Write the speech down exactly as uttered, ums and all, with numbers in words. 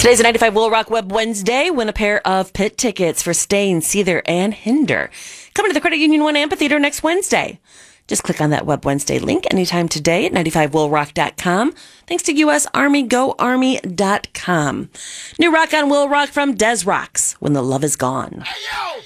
Today's a ninety-five Will Rock Web Wednesday. Win a pair of pit tickets for Stain, Seether, and Hinder. Coming to the Credit Union One Amphitheater next Wednesday. Just click on that Web Wednesday link anytime today at ninety-five will rock dot com. Thanks to U S Army Go Army dot com. New rock on Will Rock from Des Rocks, When the Love Is Gone. Hey, yo!